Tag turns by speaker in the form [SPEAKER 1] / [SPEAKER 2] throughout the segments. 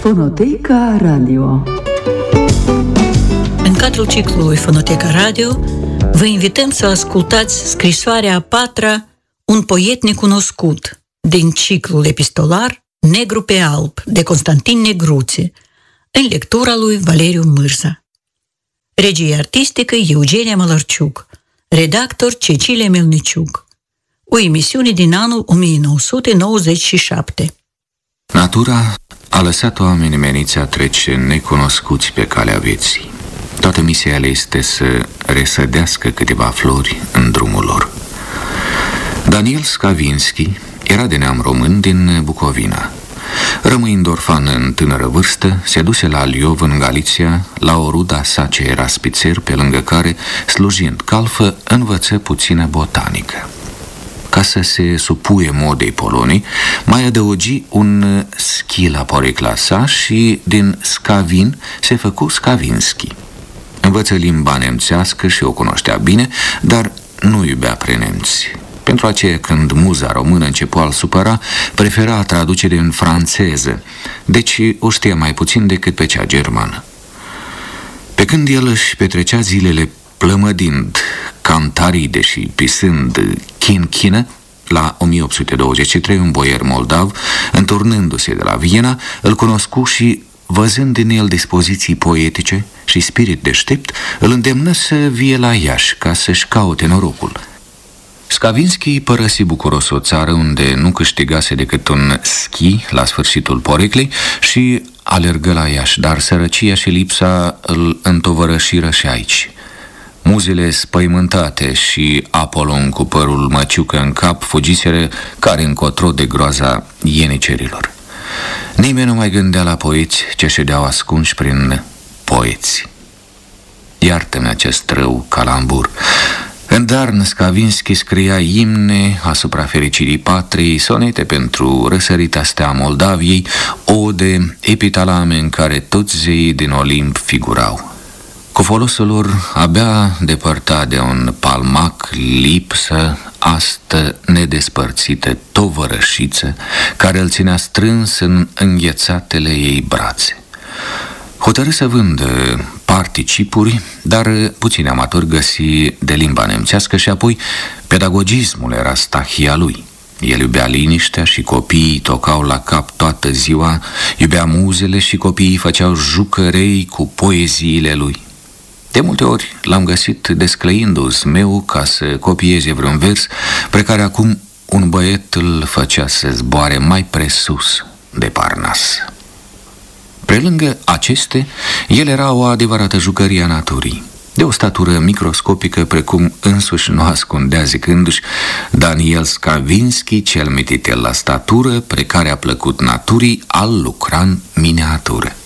[SPEAKER 1] Fonoteca Radio.
[SPEAKER 2] În cadrul ciclului Fonoteca Radio, vă invităm să ascultați scrisoarea a patra, Un poet necunoscut, din ciclul epistolar Negru pe alb, de Constantin Negruțe, în lectura lui Valeriu Mârza. Regie artistică Eugenia Mălărciuc, redactor Cecilia Melniciuc. O emisiune din anul 1997.
[SPEAKER 3] Natura a lăsat oamenii meniți a trece necunoscuți pe calea vieții. Toată misia le este să resădească câteva flori în drumul lor. Daniel Skavinski era de neam român din Bucovina. Rămâind orfan în tânără vârstă, se duse la Liov, în Galiția, la o ruda sa ce era spițer, pe lângă care, slujind calfă, învăță puțină botanică. Ca să se supuie modei Polonii, mai adăugi un schi la porecla sa și din Skavin se făcu Skavinski. Învăță limba nemțească și o cunoștea bine, dar nu iubea prenemți. Pentru aceea, când muza română începu a-l supăra, prefera traducere în franceză, deci o știa mai puțin decât pe cea germană. Pe când el își petrecea zilele plămădind cantaride și pisând chinchină, la 1823 un boier moldav, înturnându-se de la Viena, îl cunoscu și, văzând în el dispoziții poetice și spirit deștept, îl îndemnă să vie la Iași ca să-și caute norocul. Skavinski părăsi bucuros o țară unde nu câștigase decât un schi la sfârșitul poreclei și alergă la Iași, dar sărăcia și lipsa îl întovărășiră și aici. Muzele spăimântate și Apolon cu părul măciucă în cap fugiseră care încotro de groaza ienicerilor. Nimeni nu mai gândea la poeți ce ședeau ascunși prin poeți. Iartă-mi acest rău calambur. În Darn, Skavinski scria imne asupra fericirii patriei, sonete pentru răsărita stea Moldaviei, ode, epitalame în care toți zeii din Olimp figurau. Cu folosul lor abia depărtat de un palmac lipsă, astă nedespărțită tovărășiță, care îl ținea strâns în înghețatele ei brațe. Hotărâ să vândă participuri, dar puțini amatori găsi de limba nemțească și apoi pedagogismul era stahia lui. El iubea liniștea și copiii tocau la cap toată ziua, iubea muzele și copiii făceau jucărei cu poeziile lui. De multe ori l-am găsit desclăindu zmeu ca să copieze vreun vers, pe care acum un băiet îl făcea să zboare mai presus de Parnas. Pe lângă aceste, el era o adevărată jucărie a naturii, de o statură microscopică, precum însuși nu ascundea zicându-și Daniel Skavinski, cel mititel la statură, pre care a plăcut naturii, al lucra în miniatură.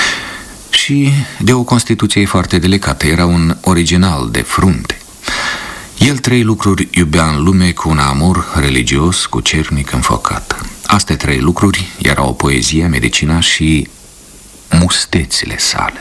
[SPEAKER 3] Și de o constituție foarte delicată, era un original de frunte. El 3 lucruri iubea în lume cu un amor religios, cu cernic înfocat. Astea 3 lucruri erau poezia, medicina și mustețile sale.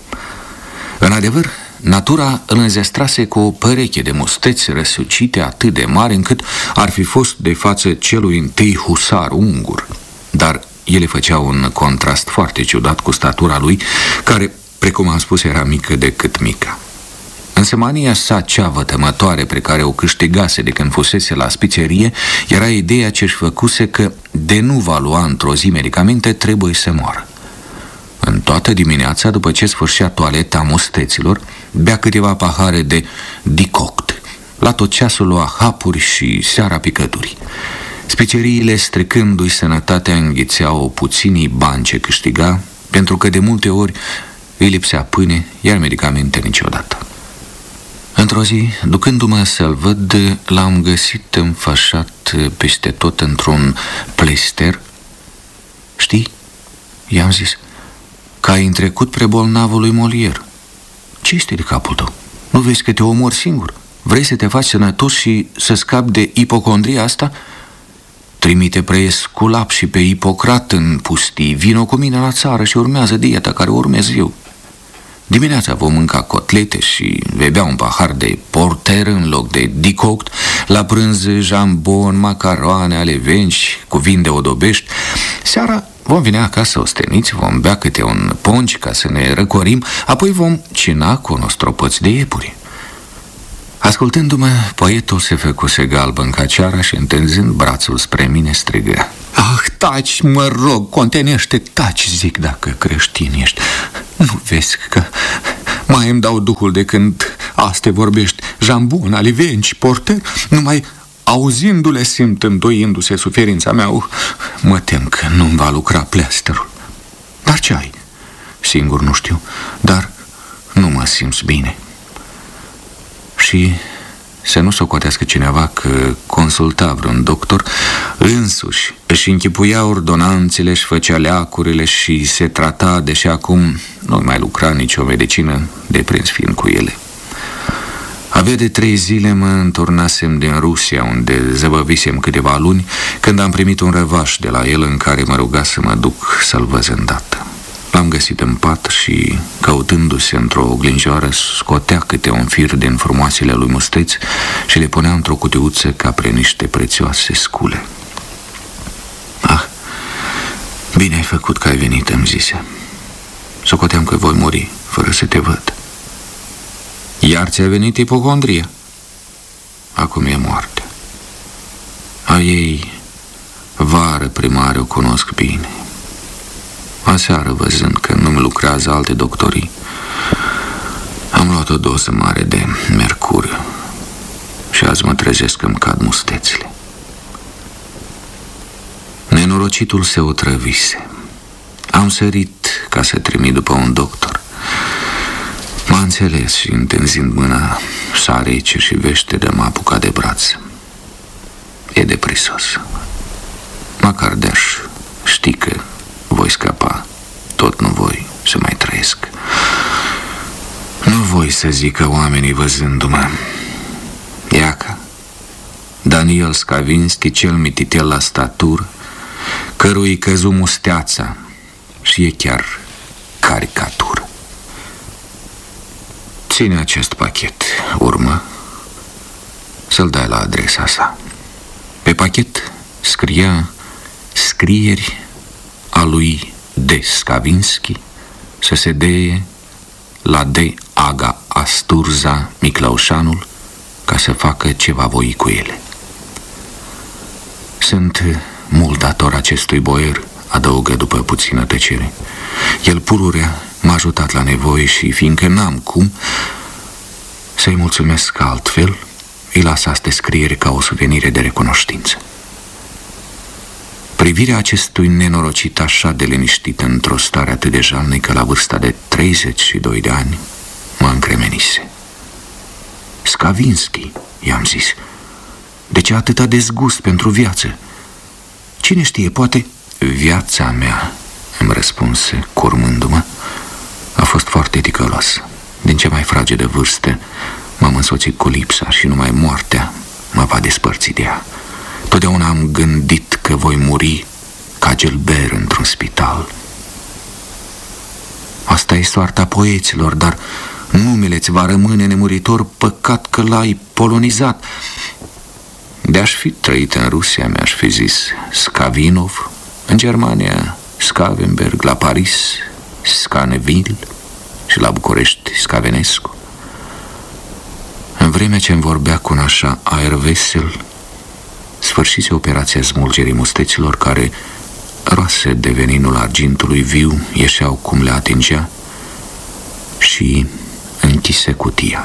[SPEAKER 3] În adevăr, natura îl înzestrase cu o pereche de musteți răsucite atât de mari încât ar fi fost de față celui întâi husar ungur, dar ele făceau un contrast foarte ciudat cu statura lui, care, precum am spus, era mică decât mica. Însă mania sa cea vătămătoare pe care o câștigase de când fusese la spițerie era ideea ce-și făcuse că de nu va lua într-o zi medicamente trebuie să moară. În toată dimineața, după ce sfârșea toaleta musteților, bea câteva pahare de dicoct. La tot ceasul lua hapuri și seara picături. Spiceriile, stricându-i sănătatea, înghițeau puținii bani ce câștiga, pentru că de multe ori îi lipsea pâine, iar medicamente niciodată. Într-o zi, ducându-mă să-l văd, l-am găsit înfășat peste tot într-un pleister. Știi, i-am zis, că ai întrecut pre bolnavul lui Molière. Ce este de capul tău? Nu vezi că te omori singur? Vrei să te faci sănătos și să scapi de ipocondria asta? Trimite pre Esculap și pe Ipocrat în pustii, vino cu mine la țară și urmează dieta care urmez eu. Dimineața vom mânca cotlete și vei bea un pahar de porter în loc de dicoct, la prânz jambon, macaroane, alevenci, cu vin de odobești. Seara Vom veni acasă osteniți, vom bea câte un ponci ca să ne răcorim, apoi vom cina cu nostropoți de iepuri. Ascultându-mă, poetul se făcuse galben ca ceara și, întinzând brațul spre mine, strigă: "Ah, taci, mă rog, contenește, taci, zic, dacă creștin ești. Nu vezi că mai îmi dau duhul de când aste vorbești, jambon, alivenci, porter, numai auzindu-le simt îndoindu-se suferința mea. Mă tem că nu-mi va lucra pleasterul. Dar ce ai? Singur nu știu, dar nu mă simți bine." Și să nu socotească cineva că consulta vreun doctor, însuși își închipuia ordonanțele, își făcea leacurile și se trata, deși acum nu mai lucra nicio medicină, deprins fiind cu ele. Avea de 3 zile mă înturnasem din Rusia, unde zăbăvisem câteva luni, când am primit un răvaș de la el în care mă ruga să mă duc să-l văz îndată. L-am găsit în pat și, căutându-se într-o oglinjoară, scotea câte un fir din frumoasele lui musteți și le punea într-o cutiuță ca pre niște prețioase scule. "Ah, bine ai făcut că ai venit," îmi zise. "Socoteam că voi muri fără să te văd. Iar ți-a venit ipocondria. Acum e moarte. A ei, vară primare, o cunosc bine. Aseară, văzând că nu-mi lucrează alte doctorii, am luat o doză mare de mercuriu și azi mă trezesc că îmi cad mustețile." Nenorocitul se otrăvise. Am sărit ca să trimit după un doctor. M-a înțeles și, întinzând mâna sa rece și veștedă, m-a apucat de braț. "E deprisos. Măcar de-aș ști că voi scăpa, tot nu voi să mai trăiesc. Nu voi să zică oamenii văzându-mă. Iaca, Daniel Skavinski, cel mititel la statură, cărui căzu musteața și e chiar caricatură. Ține acest pachet, urmă să-l dai la adresa sa." Pe pachet scria scrieri a lui D. Skavinski, să se deie la D. Aga Asturza Miclaușanul, ca să facă ce va voi cu ele. "Sunt mult dator acestui boier," adăugă după puțină tăcere. "El pururea m-a ajutat la nevoie și, fiindcă n-am cum să-i mulțumesc altfel, îi las asta scriere ca o suvenire de recunoștință." Privirea acestui nenorocit așa de liniștit într-o stare atât de jalnică la vârsta de 32 de ani mă încremenise. "Skavinski," i-am zis, "de ce atâta dezgust pentru viață? Cine știe, poate..." "Viața mea," îmi răspunse, curmându-mă, "a fost foarte ticăloasă. Din ce mai fragedă vârstă m-am însoțit cu lipsa și numai moartea mă va despărți de ea. Totdeauna am gândit că voi muri ca Gelber într-un spital. Asta e soarta poeților, dar numele-ți va rămâne nemuritor, păcat că l-ai polonizat. De-aș fi trăit în Rusia, mi-aș fi zis Skavinov, în Germania Skavenberg, la Paris Scaneville și la București Scavenescu. În vremea ce îmi vorbea cu un așa aer vesel, sfârșise operația smulgerii musteților care, roase de veninul argintului viu, ieșeau cum le atingea, și închise cutia.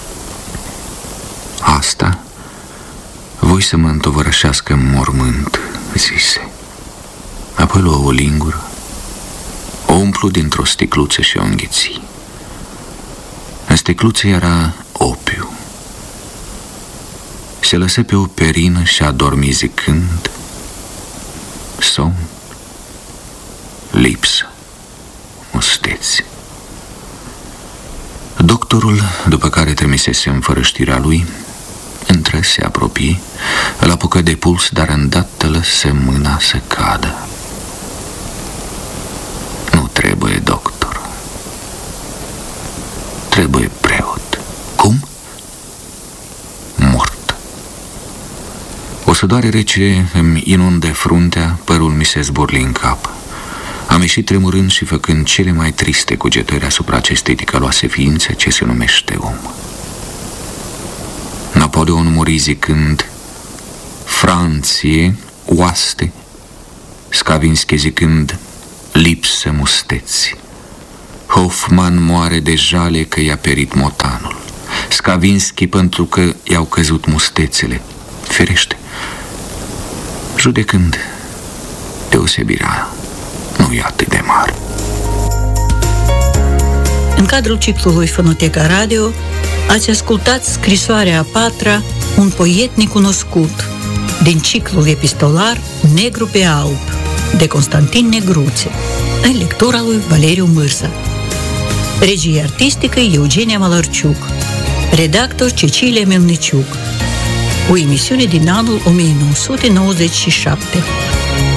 [SPEAKER 3] "Asta voi să mă întovărășească în mormânt," zise. Apoi luă o lingură, o umplu dintr-o sticluță și o înghiți. În sticluță era opiu. Se lăsă pe o perină și a dormit zicând: "Somn, lipsă, musteți." Doctorul, după care trimisesem fără știrea lui, intră, se apropie, îl apucă de puls, dar îndată lăsă mâna să cadă. "Nu trebuie doctor, trebuie preot." "Cum?" "Mort." O sudare rece îmi inunde fruntea, părul mi se zburli în cap. Am ieșit tremurând și făcând cele mai triste cugetări asupra acestei ticăloase ființe ce se numește om. Napoleon muri zicând: Franție, oaste, Skavinski zicând: lipsă musteți. Hoffman moare de jale că i-a perit motanul, Skavinski pentru că i-au căzut mustețele. Ferește, judecând, deosebirea nu e atât de mare.
[SPEAKER 2] În cadrul ciclului Fonoteca Radio ați ascultat scrisoarea a patra, Un poet necunoscut, din ciclul epistolar Negru pe alb, de Constantin Negruțe, în lectura lui Valeriu Mârza. Regie artistică Eugenia Malărciuc, redactor Cecilia Melniciuc. O emisiune din anul 1997.